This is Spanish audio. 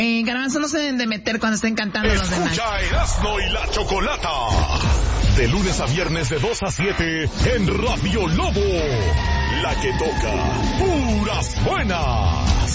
Garbanzo, no se deben de meter cuando estén cantando los demás. Escucha Erasmo y la Chocolata. De lunes a viernes de 2 a 7 en Radio Lobo. La que toca puras buenas.